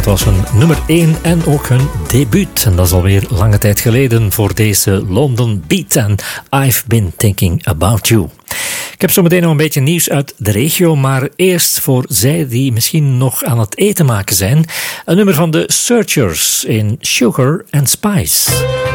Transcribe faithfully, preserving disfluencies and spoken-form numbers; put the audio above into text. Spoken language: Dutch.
het was hun nummer één en ook hun debuut. En dat is alweer lange tijd geleden voor deze London Beat en I've Been Thinking About You. Ik heb zo meteen nog een beetje nieuws uit de regio, maar eerst voor zij die misschien nog aan het eten maken zijn, een nummer van de Searchers in Sugar and Spice.